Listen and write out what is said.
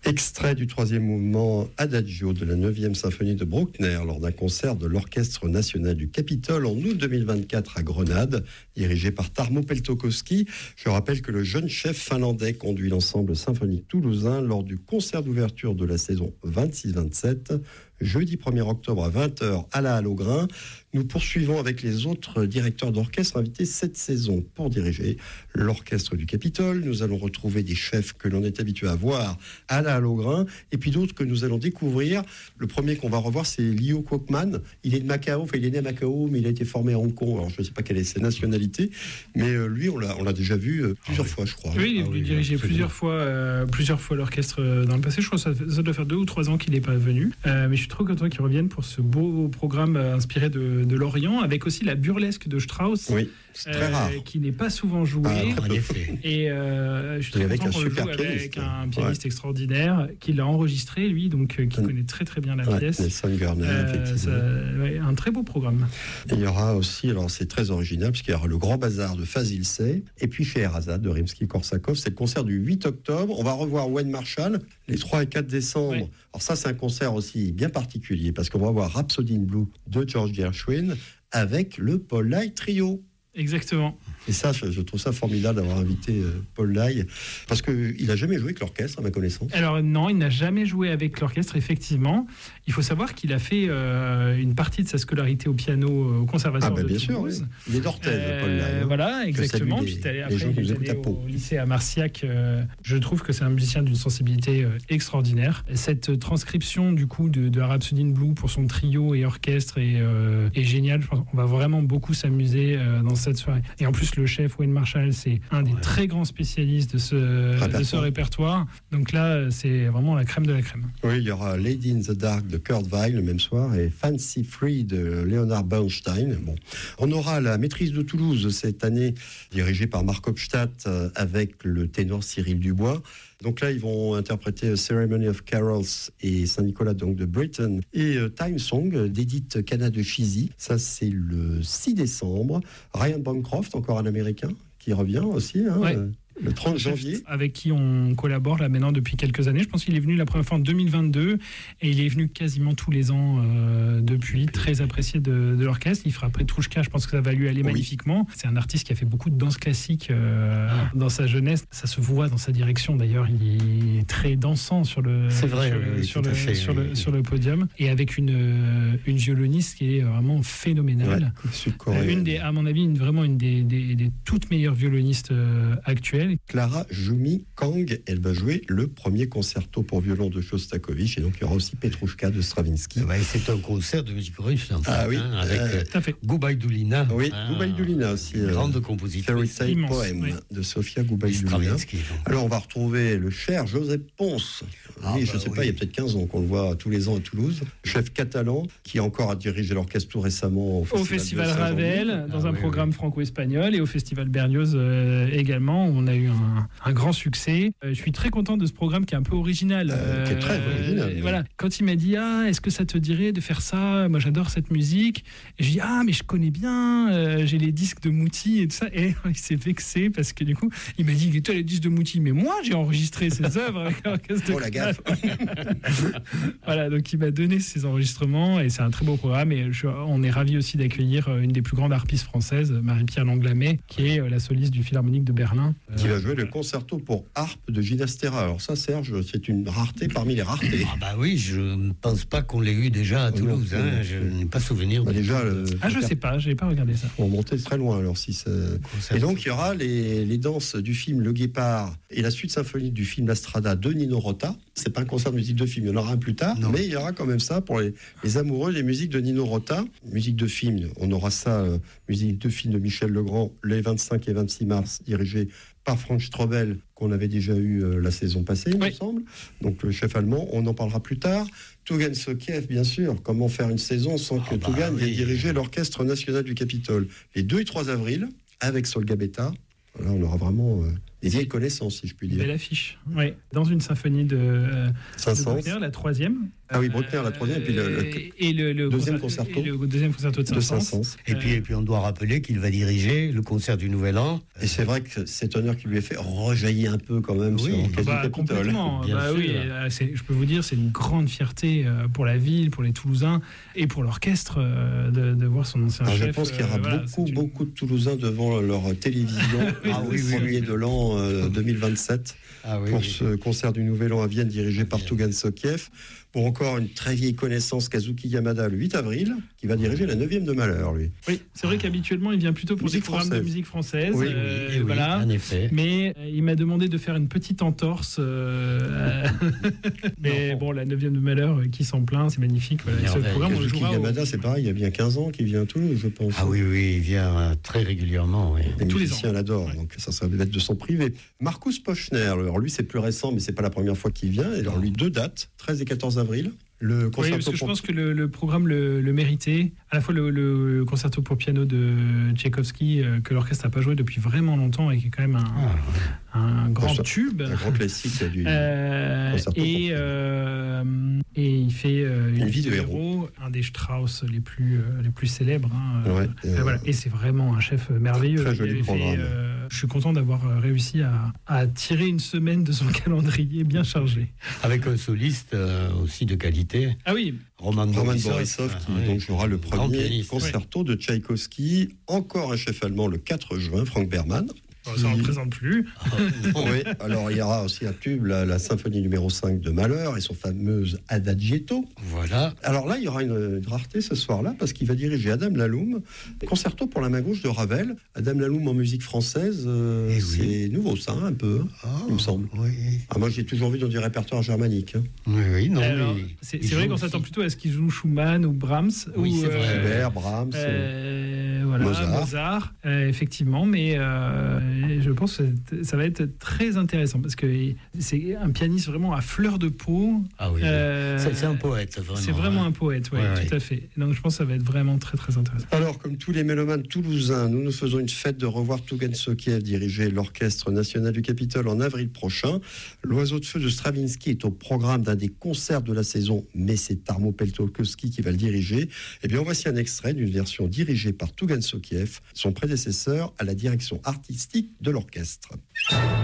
Extrait du 3e mouvement Adagio de la 9e symphonie de Bruckner lors d'un concert de l'Orchestre national du Capitole en août 2024 à Grenade, dirigé par Tarmo Peltokoski. Je rappelle que le jeune chef finlandais conduit l'ensemble symphonique toulousain lors du concert d'ouverture de la saison 26-27, jeudi 1er octobre à 20h à la Halle au Grain. Nous poursuivons avec les autres directeurs d'orchestre invités cette saison pour diriger l'Orchestre du Capitole. Nous allons retrouver des chefs que l'on est habitué à voir à la Halle au Grain et puis d'autres que nous allons découvrir. Le premier qu'on va revoir, c'est Leo Kwokman. Il est de Macao, enfin il est né à Macao, mais il a été formé à Hong Kong. Alors je ne sais pas quelle est sa nationalité, mais lui, on l'a déjà vu plusieurs fois, je crois. Oui, il est venu diriger plusieurs fois l'orchestre dans le passé. Je crois que ça doit faire 2 ou 3 ans qu'il n'est pas venu. Mais je suis trop content qu'il revienne pour ce beau programme inspiré de l'Orient, avec aussi la burlesque de Strauss. Oui, c'est très rare. Qui n'est pas souvent jouée. En effet. Et je suis très content qu'on le joue avec un pianiste extraordinaire qui l'a enregistré, lui, donc qui connaît très très bien la pièce. Nelson Garner, effectivement. Un très beau programme. Et il y aura aussi, alors c'est très original, parce qu'il y aura le Grand Bazar de Fazil Say, et puis Scheherazade de Rimsky-Korsakov. C'est le concert du 8 octobre. On va revoir Wayne Marshall les 3 et 4 décembre. Oui. Alors ça, c'est un concert aussi bien particulier, parce qu'on va voir Rhapsody in Blue de George Gershwin avec le Paul Lye Trio. Exactement. Et ça, je trouve ça formidable d'avoir invité Paul Lye, parce qu'il n'a jamais joué avec l'orchestre, à ma connaissance. Alors non, il n'a jamais joué avec l'orchestre, effectivement. Il faut savoir qu'il a fait une partie de sa scolarité au piano au Conservatoire de Toulouse. Bien sûr, oui. Il est d'Orthez, Paul Lye. Voilà, exactement. Puis après, il est allé au lycée à Marciac. Je trouve que c'est un musicien d'une sensibilité extraordinaire. Cette transcription, du coup, de Rhapsody in Blue pour son trio et orchestre est géniale. Je pense qu'on va vraiment beaucoup s'amuser dans cette soirée. Et en plus, le chef Wayne Marshall, c'est un des très grands spécialistes de ce répertoire. Donc là, c'est vraiment la crème de la crème. Oui, il y aura Lady in the Dark de Kurt Weill le même soir et Fancy Free de Leonard Bernstein. Bon. On aura la Maîtrise de Toulouse cette année, dirigée par Marc Hopstadt avec le ténor Cyril Dubois. Donc là, ils vont interpréter Ceremony of Carols et Saint-Nicolas donc de Britain et Time Song d'Edith Cana de Chizy. Ça, c'est le 6 décembre. Ryan Bancroft, encore un Américain, qui revient aussi. Ouais. Le 30 janvier. Avec qui on collabore là maintenant depuis quelques années. Je pense qu'il est venu la première fois en 2022 et il est venu quasiment tous les ans depuis. Très apprécié de l'orchestre. Il fera Petrouchka, je pense que ça va lui aller magnifiquement. C'est un artiste qui a fait beaucoup de danse classique dans sa jeunesse. Ça se voit dans sa direction d'ailleurs. Il est très dansant sur le sur le podium et avec une violoniste qui est vraiment phénoménale. Ouais, à mon avis, vraiment une des toutes meilleures violonistes actuelles. Clara Jumi Kang, elle va jouer le premier concerto pour violon de Shostakovich et donc il y aura aussi Petrouchka de Stravinsky. Ouais, c'est un concert de musique russe en fait, oui, avec Goubaïdoulina. Oui, Goubaïdoulina aussi. Grande compositrice. Fairy Tale Poem de Sofia Goubaïdoulina. Alors on va retrouver le cher Josep Pons. Je ne sais pas, il y a peut-être 15 ans qu'on le voit tous les ans à Toulouse. Chef catalan qui encore a dirigé l'orchestre tout récemment au Festival Ravel, dans un programme franco-espagnol et au Festival Berlioz également. On a eu un grand succès. Je suis très content de ce programme qui est un peu original. Qui est très original. Voilà. Quand il m'a dit est-ce que ça te dirait de faire ça ? Moi j'adore cette musique. Et je dis mais je connais bien, j'ai les disques de Mouti et tout ça. Et il s'est vexé parce que du coup il m'a dit toi les disques de Mouti, mais moi j'ai enregistré ses œuvres avec l'orchestre. Oh la gaffe. Voilà, donc il m'a donné ses enregistrements et c'est un très beau programme. Et on est ravis aussi d'accueillir une des plus grandes harpistes françaises, Marie-Pierre Langlamet, qui est la soliste du Philharmonique de Berlin. Qui va jouer le concerto pour harpe de Ginastera. Alors ça, Serge, c'est une rareté parmi les raretés. Oui, je ne pense pas qu'on l'ait eu déjà à Toulouse. Je n'ai pas souvenir. Je sais pas, je n'ai pas regardé ça. On montait très loin alors si ça... Et donc il y aura les danses du film Le Guépard et la suite symphonique du film La Strada de Nino Rota. C'est pas un concert de musique de film, il y en aura un plus tard, mais il y aura quand même ça pour les amoureux des musiques de Nino Rota. Musique de film, on aura ça, musique de film de Michel Legrand, les 25 et 26 mars, dirigé par Frank Strobel, qu'on avait déjà eu la saison passée, il me semble. Donc le chef allemand, on en parlera plus tard. Tougan Sokiev, bien sûr. Comment faire une saison sans que Tougan vienne diriger l'Orchestre national du Capitole. Les 2 et 3 avril, avec Sol Gabetta. Là, on aura vraiment Des vieilles connaissances, si je puis dire. Belle affiche. Oui, dans une symphonie de Bruckner, la 3e. Ah oui, Bruckner, la 3e, et puis le deuxième concerto. Et le deuxième concerto de Saint-Saëns. Et puis on doit rappeler qu'il va diriger le concert du Nouvel An. Et c'est vrai que cet honneur qui lui est fait rejaillit un peu quand même sur l'orchestre du Capitole. Complètement. Oui, je peux vous dire, c'est une grande fierté pour la ville, pour les Toulousains et pour l'orchestre de voir son ancien chef. Je pense qu'il y aura beaucoup de Toulousains devant leur télévision le premier de l'an 2027 pour ce concert du Nouvel An à Vienne dirigé par Tougan Sokiev. Pour encore une très vieille connaissance, Kazuki Yamada, le 8 avril, qui va diriger la 9e de Malheur, lui. Oui, c'est vrai qu'habituellement, il vient plutôt pour des programmes de musique française. Oui, voilà. En effet. Mais il m'a demandé de faire une petite entorse. Mais bon, la 9e de Malheur, qui s'en plaint, c'est magnifique. Voilà. Ce programme, on le Kazuki Yamada, c'est pareil, il y a bien 15 ans qu'il vient à Toulouse, je pense. Ah oui, il vient très régulièrement. Oui. Les musiciens l'adorent, donc ça va être de son privé. Markus Pochner, alors lui, c'est plus récent, mais c'est pas la première fois qu'il vient. Et alors lui, 2 dates, 13 et 14 avril. Le oui, parce que je pense que le programme le méritait. À la fois le concerto pour piano de Tchaïkovski, que l'orchestre n'a pas joué depuis vraiment longtemps et qui est quand même un grand tube. Un grand classique du concerto. Et il fait une vie de héros, un des Strauss les plus célèbres. Voilà. Et c'est vraiment un chef merveilleux. Très joli programme. Je suis content d'avoir réussi à tirer une semaine de son calendrier bien chargé. Avec un soliste aussi de qualité. Ah oui, Roman Borisov qui donc jouera le premier concerto de Tchaïkovski. Encore un chef allemand le 4 juin, Frank Berman. Ça ne représente plus. Oui, alors il y aura aussi un tube, la symphonie numéro 5 de Mahler et son fameuse Adagietto. Voilà. Alors là, il y aura une rareté ce soir-là parce qu'il va diriger Adam Laloum, concerto pour la main gauche de Ravel. Adam Laloum en musique française, c'est nouveau ça, un peu, il me semble. Oui. Moi, j'ai toujours vu dans du répertoire germanique. Oui, non. Alors, c'est vrai qu'on s'attend plutôt à ce qu'il joue Schumann ou Brahms. Oui, c'est vrai. Schubert, Brahms. Mozart, effectivement, mais je pense que ça va être très intéressant parce que c'est un pianiste vraiment à fleur de peau. Ah oui, c'est un poète, vraiment. C'est vraiment un poète, tout à fait. Donc je pense que ça va être vraiment très très intéressant. Alors, comme tous les mélomanes toulousains, nous faisons une fête de revoir Tougan Sokiev diriger l'Orchestre National du Capitole en avril prochain. L'Oiseau de Feu de Stravinsky est au programme d'un des concerts de la saison, mais c'est Tarmo Peltokoski qui va le diriger. Eh bien, voici un extrait d'une version dirigée par Tougan Sokiev, son prédécesseur à la direction artistique de l'orchestre.